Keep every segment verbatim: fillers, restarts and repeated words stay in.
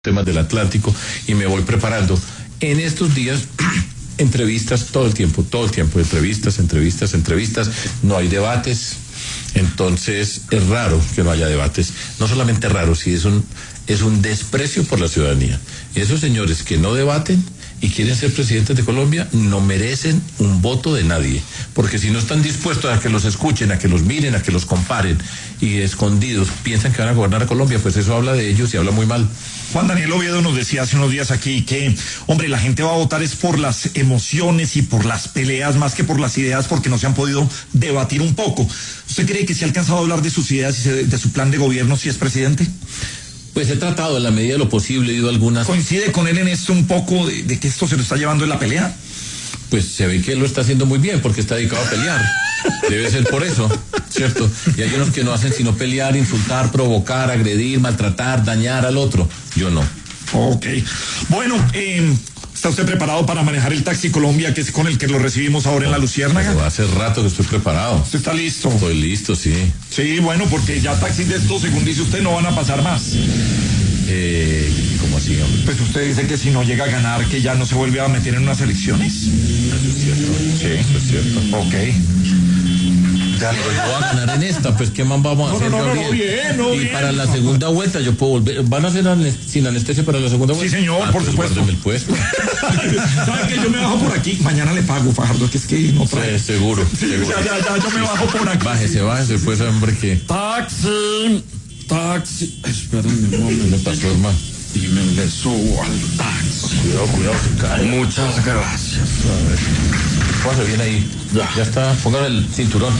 temas del Atlántico y me voy preparando. En estos días, entrevistas todo el tiempo, todo el tiempo, entrevistas, entrevistas, entrevistas, no hay debates, entonces es raro que no haya debates, no solamente raro, sí es un, es un desprecio por la ciudadanía. Esos señores que no debaten y quieren ser presidentes de Colombia no merecen un voto de nadie, porque si no están dispuestos a que los escuchen, a que los miren, a que los comparen y escondidos piensan que van a gobernar a Colombia, pues eso habla de ellos y habla muy mal. Juan Daniel Oviedo nos decía hace unos días aquí que, hombre, la gente va a votar es por las emociones y por las peleas más que por las ideas, porque no se han podido debatir un poco. ¿Usted cree que se ha alcanzado a hablar de sus ideas y de, de su plan de gobierno si es presidente? Pues he tratado en la medida de lo posible, he ido a algunas... ¿Coincide con él en esto un poco de, de que esto se lo está llevando en la pelea? Pues se ve que él lo está haciendo muy bien porque está dedicado a pelear. Debe ser por eso, ¿cierto? Y hay unos que no hacen sino pelear, insultar, provocar, agredir, maltratar, dañar al otro. Yo no. Ok. Bueno, eh, ¿está usted preparado para manejar el Taxi Colombia, que es con el que lo recibimos ahora en la Luciérnaga? Pero hace rato que estoy preparado. ¿Usted está listo? Estoy listo, sí. Sí, bueno, porque ya taxis de estos, según dice usted, no van a pasar más. Eh, ¿Cómo así, hombre? Pues usted dice que si no llega a ganar, que ya no se vuelve a meter en unas elecciones. Eso es cierto. Sí. Eso es cierto. Ok. Pero yo voy a ganar en esta, pues ¿qué más vamos a No, hacer, no, no, Gabriel? no, bien, no, y bien. para la segunda vuelta yo puedo volver. ¿Van a hacer anes- sin anestesia para la segunda vuelta? Sí, señor, Ah, por pues supuesto. guárdeme el puesto. ¿Sabe que yo me bajo por aquí? Mañana le pago, Fajardo, que es que no trae. Sí, seguro, Sí, seguro. ya, ya, ya, yo me bajo por aquí. Bájese, bájese, pues, hombre, que... Taxi, taxi. Espérame un ¿Qué le momento. pasó, hermano? Y me le subo al taxi. Cuidado, cuidado, se cae. Muchas gracias. A ver. Póngase bien ahí. Ya. Ya está, póngale el cinturón.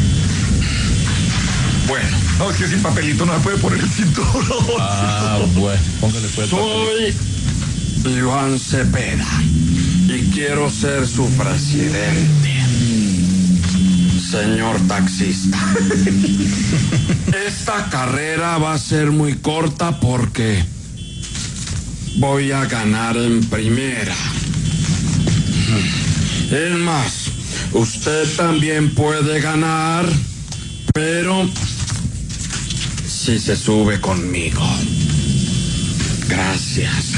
Bueno, no, es que sin papelito no se puede poner el cinturón. Ah, bueno, póngale pues el papel. Soy Iván Cepeda y quiero ser su presidente. Señor taxista. Esta carrera va a ser muy corta porque voy a ganar en primera. Es más, usted también puede ganar, pero si se sube conmigo. Gracias.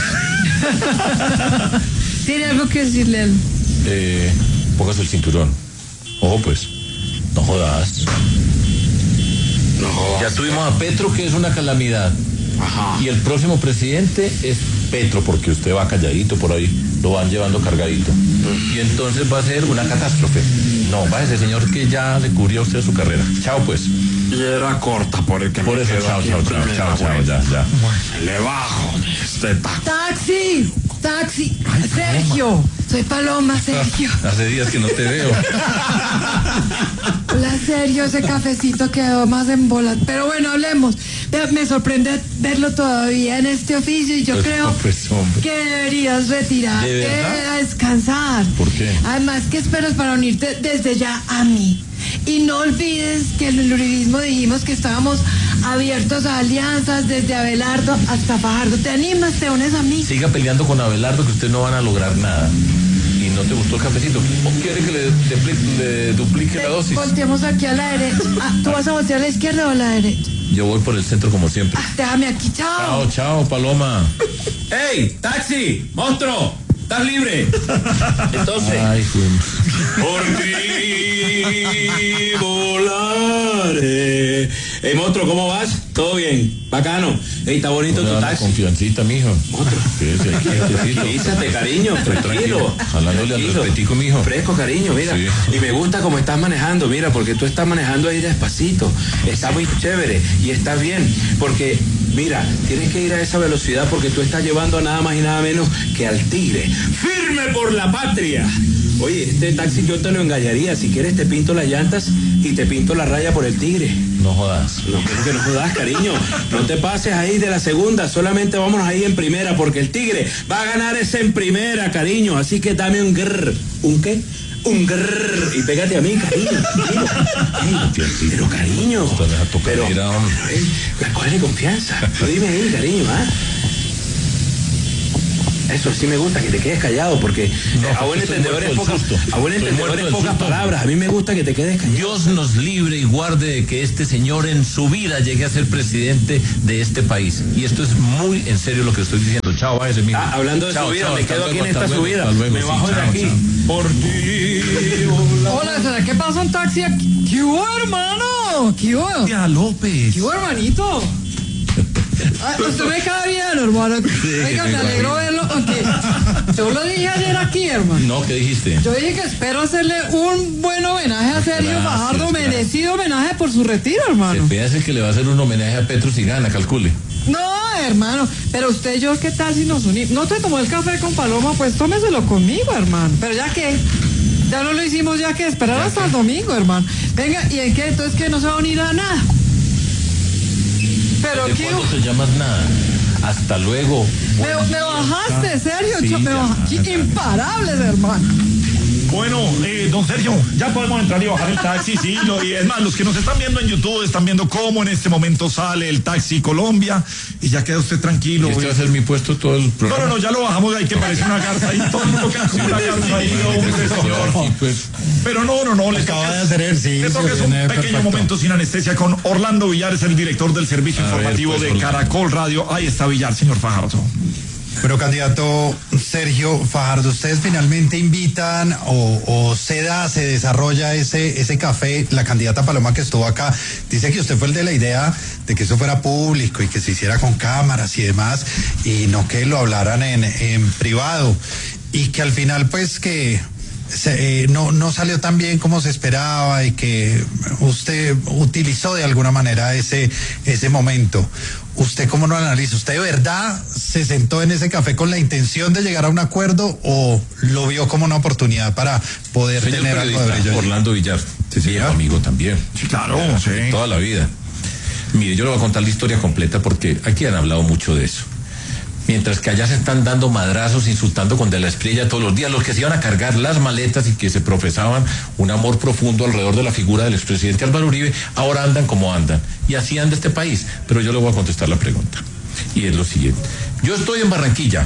¿Tiene algo que decirle? Eh, póngase el cinturón. Ojo, pues. No jodas. No jodas. Ya tuvimos a Petro, que es una calamidad. Ajá. Y el próximo presidente es Petro, porque usted va calladito por ahí, lo van llevando cargadito. Y entonces va a ser una catástrofe. No, va ese señor que ya le cubrió a usted su carrera. Chao, pues. Y era corta por el que Por me eso, quedo chao, aquí chao, en chao, primera chao, chao, vuelta. ya, ya. Le bajo de este taxi. ¡Taxi! ¡Taxi! Sergio, soy Paloma, Sergio. Hace días que no te veo. Hola, Sergio, ese cafecito quedó más en bolas. Pero bueno, hablemos. Vea, me sorprende verlo todavía en este oficio y yo Pues, creo pues, hombre. que deberías retirarte ¿De verdad? a descansar. ¿Por qué? Además, ¿qué esperas para unirte desde ya a mí? Y no olvides que en el uribismo dijimos que estábamos abiertos a alianzas desde Abelardo hasta Fajardo. ¿Te animas? ¿Te unes a mí? Siga peleando con Abelardo, que ustedes no van a lograr nada. ¿Y no te gustó el cafecito? ¿O quiere que le, depli- le duplique la dosis? Volteemos aquí a la derecha. Ah, ¿tú vas a voltear a la izquierda o a la derecha? Yo voy por el centro como siempre. Ah, déjame aquí, chao. Chao, chao, Paloma. ¡Ey! ¡Taxi! ¡Monstruo! ¿Estás libre? Entonces, Ay, fuimos. por ti volaré. Ey, monstruo, ¿cómo vas? ¿Todo bien? Bacano. Ey, está bonito tu taxi. Confiancita, mijo. Quédese aquí, quietecito. Tranquilízate, cariño, Estoy tranquilo. tranquilo, jalándole al Tranquilo. respetico, mijo. Fresco, cariño, mira. Sí. Y me gusta cómo estás manejando, mira, porque tú estás manejando ahí despacito. Está muy chévere y está bien, porque, mira, tienes que ir a esa velocidad porque tú estás llevando a nada más y nada menos que al tigre. ¡Firme por la patria! Oye, este taxi yo te lo engañaría. Si quieres te pinto las llantas y te pinto la raya por el tigre. No jodas. No, creo que no jodas, cariño. No te pases ahí de la segunda, solamente vámonos ahí en primera, porque el tigre va a ganar ese en primera, cariño. Así que dame un grrr. ¿Un qué? Un grrr. Y pégate a mí, cariño. Ey, pero cariño. Esto deja tocar, Pero, mira, hombre. pero, ey, cógele confianza. Tú dime ahí, cariño, ¿ah? Eso sí me gusta, que te quedes callado, porque No, eh, a buen estoy entendedor es muerto del pocas, susto. a buen Estoy entendedor muerto es del pocas susto. palabras. A mí me gusta que te quedes callado. Dios nos libre y guarde de que este señor en su vida llegue a ser presidente de este país. Y esto es muy en serio lo que estoy diciendo. Chao, váyase, mijo. Ah, hablando de Chao, subida, chao, me hasta quedo aquí luego, en esta hasta luego, subida. hasta luego, Me sí, bajo de chao, aquí. chao. Por ti. Hola, ¿será que pasa un taxi aquí? ¿Qué hubo, hermano? ¿Qué hubo? Tía López. ¿Qué hubo, hermanito? Ay, usted me cae bien, hermano. Oiga, me alegro verlo, aunque yo lo dije ayer aquí, hermano. No, ¿qué dijiste? Yo dije que espero hacerle un buen homenaje a Sergio Gracias, Fajardo, gracias. merecido homenaje por su retiro, Se hermano. piensa que le va a hacer un homenaje a Petro si gana, calcule. No, hermano, pero usted y yo, ¿qué tal si nos unimos? No te tomó el café con Paloma, pues tómeselo conmigo, hermano. Pero ya que, ya no lo hicimos, ya que esperar hasta el domingo, hermano. Venga, ¿y en qué? Entonces, ¿qué? No se va a unir a nada. Pero ¿De qué... cuándo te llamas nada? Hasta luego. Me, me bajaste, Sergio, Sí, yo- me ya, bajaste. ya, ya. Imparables, hermano. Bueno, eh, don Sergio, ya podemos entrar y bajar el taxi, sí. Lo, y es más, los que nos están viendo en YouTube están viendo cómo en este momento sale el taxi Colombia y ya queda usted tranquilo. ¿Este va a ser mi puesto todo el No, programa? no, no, ya lo bajamos de ahí que parece una garza ahí, todo el mundo queda como una garza ahí, hombre, Señor, pues, Pero no, no, no, le Acaba toca, de hacer ejercicio, le toca es un viene pequeño perfecto. momento sin anestesia con Orlando Villar, es el director del servicio A ver, informativo pues, de Orlando. Caracol Radio. Ahí está Villar, señor Fajardo. Pero candidato Sergio Fajardo, ¿ustedes finalmente invitan o, o se da, se desarrolla ese, ese café? La candidata Paloma que estuvo acá dice que usted fue el de la idea de que eso fuera público y que se hiciera con cámaras y demás y no que lo hablaran en, en privado y que al final pues que se, eh, no, no salió tan bien como se esperaba y que usted utilizó de alguna manera ese, ese momento. ¿Usted cómo lo analiza? ¿Usted de verdad se sentó en ese café con la intención de llegar a un acuerdo o lo vio como una oportunidad para poder señor tener algo de periodista, brillo? Orlando Villar, Sí, señor. viejo amigo también. Sí, claro, sí. Toda la vida. Mire, yo le voy a contar la historia completa porque aquí han hablado mucho de eso. Mientras que allá se están dando madrazos, insultando con de la estrella todos los días, los que se iban a cargar las maletas y que se profesaban un amor profundo alrededor de la figura del expresidente Álvaro Uribe, ahora andan como andan. Y así anda este país. Pero yo le voy a contestar la pregunta. Y es lo siguiente. Yo estoy en Barranquilla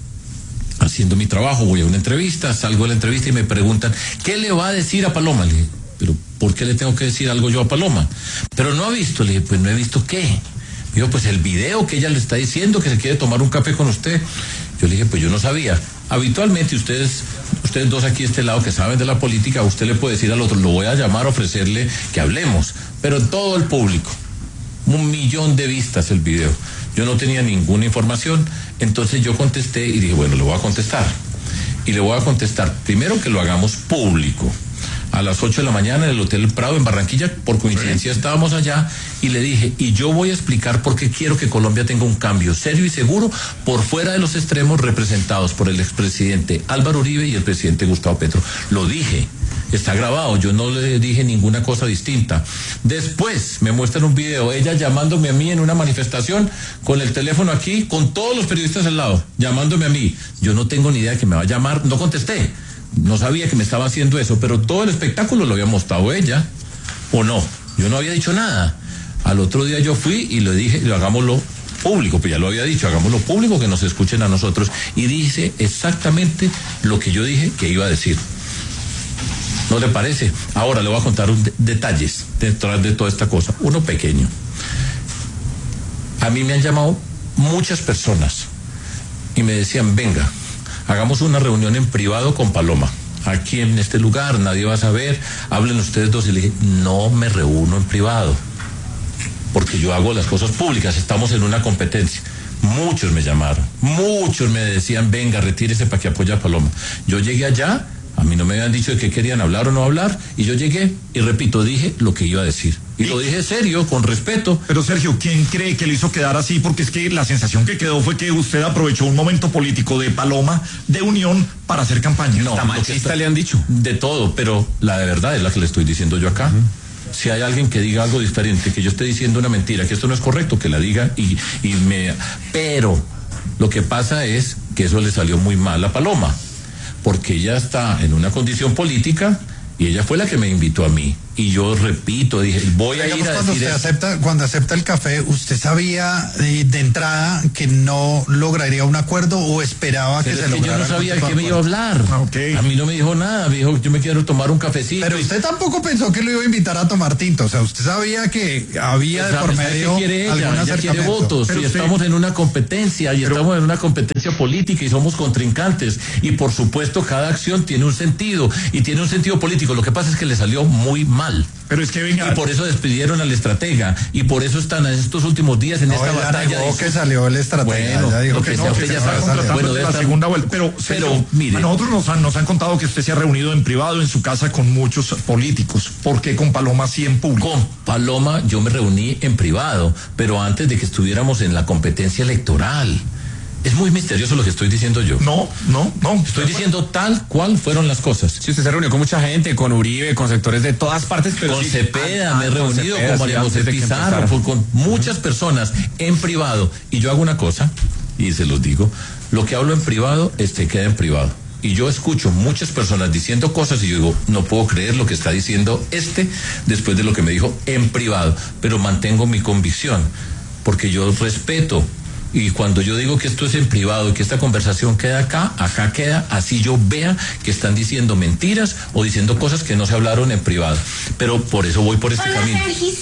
haciendo mi trabajo, voy a una entrevista, salgo de la entrevista y me preguntan, ¿qué le va a decir a Paloma? Le dije, pero ¿por qué le tengo que decir algo yo a Paloma? Pero no ha visto, le dije, pues no he visto qué. Dijo, pues el video que ella le está diciendo que se quiere tomar un café con usted. Yo le dije, pues yo no sabía. Habitualmente ustedes, ustedes dos aquí a este lado que saben de la política, usted le puede decir al otro, lo voy a llamar, ofrecerle que hablemos. Pero todo el público, un millón de vistas el video. Yo no tenía ninguna información, entonces yo contesté y dije, bueno, le voy a contestar. Y le voy a contestar, primero que lo hagamos público. A las ocho de la mañana en el Hotel Prado en Barranquilla, por coincidencia estábamos allá, y le dije, y yo voy a explicar por qué quiero que Colombia tenga un cambio serio y seguro por fuera de los extremos representados por el expresidente Álvaro Uribe y el presidente Gustavo Petro. Lo dije, está grabado, yo no le dije ninguna cosa distinta. Después me muestran un video, ella llamándome a mí en una manifestación, con el teléfono aquí, con todos los periodistas al lado, llamándome a mí. Yo no tengo ni idea de que me va a llamar, no contesté. No sabía que me estaba haciendo eso, pero todo el espectáculo lo había mostrado ella, ¿o no? Yo no había dicho nada. Al otro día yo fui y le dije, lo hagámoslo público, pues ya lo había dicho, hagámoslo público, que nos escuchen a nosotros. Y dice exactamente lo que yo dije que iba a decir. ¿No le parece? Ahora le voy a contar un de- detalles detrás de toda esta cosa. Uno pequeño. A mí me han llamado muchas personas y me decían, venga, hagamos una reunión en privado con Paloma, aquí en este lugar, nadie va a saber, hablen ustedes dos. Y le dije, no me reúno en privado, porque yo hago las cosas públicas, estamos en una competencia. Muchos me llamaron, muchos me decían, venga, retírese para que apoye a Paloma. Yo llegué allá, a mí no me habían dicho de qué querían hablar o no hablar, y yo llegué, y repito, dije lo que iba a decir. Y lo dije serio, con respeto. Pero Sergio, ¿quién cree que lo hizo quedar así? Porque es que la sensación que quedó fue que usted aprovechó un momento político de Paloma, de unión, para hacer campaña. No, Hasta lo que machista está- le han dicho. De todo, pero la de verdad es la que le estoy diciendo yo acá. Uh-huh. Si hay alguien que diga algo diferente, que yo esté diciendo una mentira, que esto no es correcto, que la diga y, y me... Pero lo que pasa es que eso le salió muy mal a Paloma, porque ella está en una condición política y ella fue la que me invitó a mí. Y yo repito, dije, voy a Digamos, ir a cuando decir usted esto. acepta, cuando acepta el café, ¿usted sabía de, de entrada que no lograría un acuerdo o esperaba que Pero se es que yo lograra no sabía de algún qué me tipo iba de a hablar. Ah, ok. A mí no me dijo nada, me dijo, yo me quiero tomar un cafecito. Pero y- usted tampoco pensó que lo iba a invitar a tomar tinto, o sea, usted sabía que había de ¿Sabe- por sabe medio qué quiere ella? algún Ella quiere acercamiento. votos Pero y usted- estamos en una competencia y estamos en una competencia política y somos contrincantes y por supuesto cada acción tiene un sentido y tiene un sentido político. Lo que pasa es que le salió muy mal. Pero es que venga. Y por eso despidieron al estratega y por eso están en estos últimos días en No, esta ella batalla. negó de- que salió el estratega, Bueno, ella dijo lo que que no, sea, que usted se ya va sabe a Contratando salir. Bueno, de debe la estar- segunda vuelta. Pero, Pero, señor, mire. a nosotros nos han, nos han contado que usted se ha reunido en privado en su casa con muchos políticos. ¿Por qué con Paloma sí en público? Con Paloma yo me reuní en privado, pero antes de que estuviéramos en la competencia electoral. Es muy misterioso lo que estoy diciendo yo. No, no, no. Estoy diciendo tal cual fueron las cosas. Sí, usted se reunió con mucha gente, con Uribe, con sectores de todas partes, pero Con sí, Cepeda, ah, me he ah, reunido Cepeda, con sí, María antes José de que Pizarro, empezara. por- con muchas personas en privado. Y yo hago una cosa, y se los digo, lo que hablo en privado, este queda en privado. Y yo escucho muchas personas diciendo cosas y yo digo, no puedo creer lo que está diciendo este después de lo que me dijo en privado, pero mantengo mi convicción, porque yo respeto. Y cuando yo digo que esto es en privado y que esta conversación queda acá, acá queda, así yo vea que están diciendo mentiras o diciendo cosas que no se hablaron en privado. Pero por eso voy por este Hola, camino. Sergis.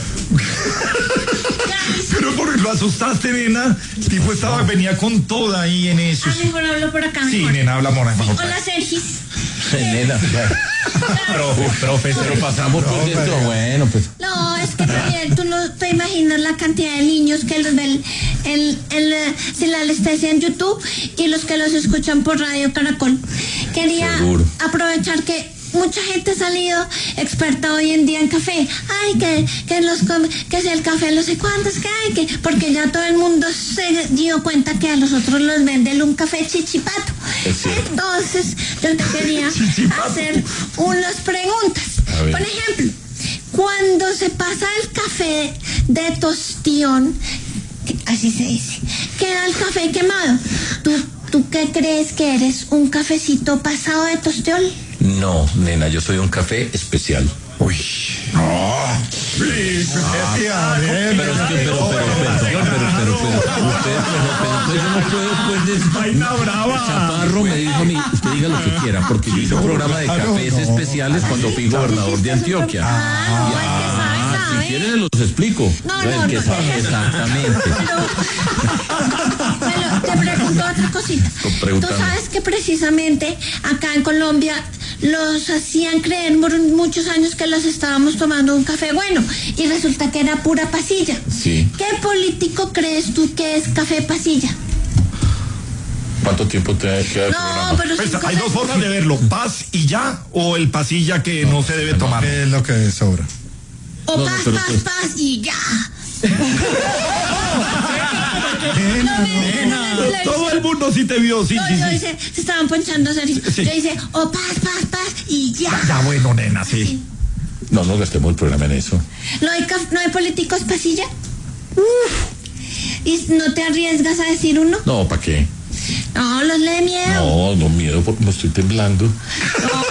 Pero por lo asustaste, nena. El tipo estaba, venía con toda ahí en eso. Ah, mejor hablo por acá. Sí, mejor. nena, habla mona. Sí, mejor. hola, Sergis. Nena, profe, profe, pero pasamos por Profe. esto, bueno, pues. No, es que también tú no te imaginas la cantidad de niños que los ven en, en la, sin la anestesia en YouTube y los que los escuchan por Radio Caracol. Quería Seguro. aprovechar que mucha gente ha salido experta hoy en día en café. Ay, que, que los com- que si el café no sé cuántos que hay, que porque ya todo el mundo se dio cuenta que a nosotros los venden un café chichipato. Es cierto. Entonces, yo te quería Chichipato. hacer unas preguntas. A ver. Por ejemplo, cuando se pasa el café de tostión, que- así se dice, queda el café quemado. ¿Tú, ¿Tú qué crees que eres? ¿Un cafecito pasado de tostión? No, nena, yo soy un café especial. Uy. No. Sí, especial. Pero es que, pero, pero, pero, pero, pero, pero, pero, usted, pero, pero, pero yo no puedo, pues, des- Vaina brava. Chaparro me dijo a mí, usted diga lo que quiera, porque yo hice un programa de cafés especiales cuando fui gobernador de Antioquia. Ah, no, el que sabe, Ah, sabe. si quieren se los explico. No, El no, que no, sabe, no. exactamente. Bueno, te pregunto otra cosita. Con- Tú pregúntame. sabes que precisamente acá en Colombia los hacían creer por muchos años que los estábamos tomando un café bueno y resulta que era pura pasilla. Sí. ¿Qué político crees tú que es café pasilla? ¿Cuánto tiempo te queda el No, programa? pero Pues, cinco hay dos segundos. formas de verlo, paz y ya, o el pasilla que no, se debe tomar. ¿Qué es lo que sobra? O No, no, paz, pero paz, pues- paz y ya. Todo el mundo sí te vio, sí, No, sí, yo sí. hice, se estaban ponchando Sergio. Sí. Yo hice, o paz, paz, paz y ya. Ya bueno, nena, sí. No nos gastemos el programa en eso. ¿No hay, caf- no hay políticos pasilla? ¿Y no te arriesgas a decir uno? No, ¿para qué? No, los le miedo. No, no miedo porque me estoy temblando. Bueno,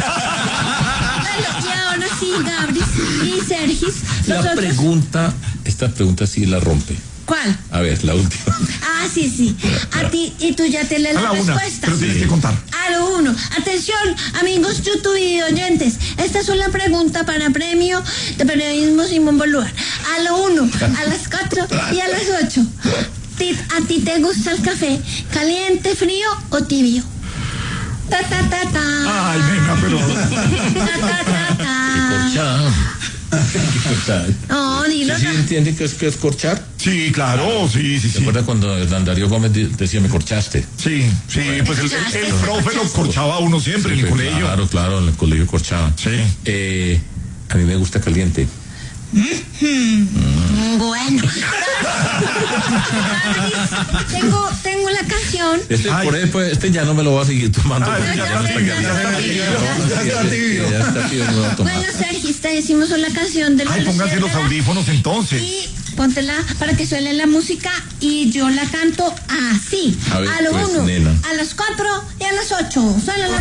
y ahora sí, Gabris y Sergis. La nosotros- pregunta, esta pregunta sí la rompe. ¿Cuál? A ver, la última. Ah, sí, sí. A ti, y tú ya te lees A la la una, respuesta. pero tienes que contar. A lo uno. Atención, amigos YouTube y oyentes. Esta es una pregunta para premio de periodismo Simón Bolívar. A lo uno, a las cuatro y a las ocho. Ti- ¿A ti te gusta el café caliente, frío o tibio? Ta, ta, ta, ta. Ay, nena, pero. Ta, ta, ta, ta. Corchada. Corchada. No, dilo. ¿Sí, sí entiende que es, que es corchar? Sí, claro, sí, sí, ¿Se sí. acuerda cuando Hernán Darío Gómez di- decía me corchaste? Sí, sí, pues el, el, el profe lo corchaba a uno siempre en el Sí, colegio. Claro, claro, en el colegio corchaba. Sí. Eh, a mí me gusta caliente. Bueno. tengo, tengo la canción. Este, Ay. por ahí, pues, este ya no me lo voy a seguir tomando. Ay, porque ya ya no está está, ya caliente. está, ya está tibio. Ya está tibio, no lo voy a tomar. Bueno, Sergis, te decimos la canción de la Ay, pónganse los audífonos entonces. Y póntela para que suene la música y yo la canto así. A ver, lo pues, uno, nena. a las cuatro y a las ocho. Suena la